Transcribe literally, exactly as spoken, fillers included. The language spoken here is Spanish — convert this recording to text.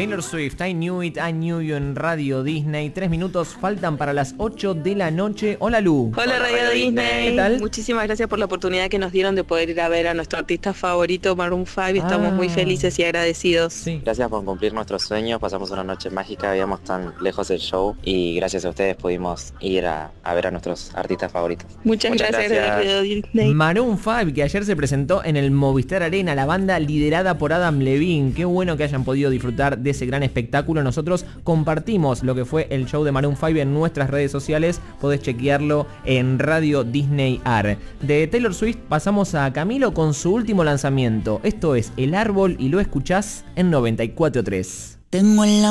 Taylor Swift, I Knew It, I Knew You en Radio Disney. Tres minutos faltan para las ocho de la noche. Hola Lu. Hola, Hola Radio, Radio Disney. Disney. ¿Qué tal? Muchísimas gracias por la oportunidad que nos dieron de poder ir a ver a nuestro artista favorito, Maroon cinco. Estamos ah. muy felices y agradecidos. Sí. Gracias por cumplir nuestros sueños. Pasamos una noche mágica, veíamos tan lejos del show y gracias a ustedes pudimos ir a, a ver a nuestros artistas favoritos. Muchas, Muchas gracias, gracias. Radio Disney. Maroon cinco, que ayer se presentó en el Movistar Arena, la banda liderada por Adam Levine. Qué bueno que hayan podido disfrutar de ese gran espectáculo. Nosotros compartimos lo que fue el show de Maroon cinco en nuestras redes sociales. Podés chequearlo en Radio Disney A R. De Taylor Swift pasamos a Camilo con su último lanzamiento. Esto es El Árbol y lo escuchás en noventa y cuatro punto tres. Tengo en la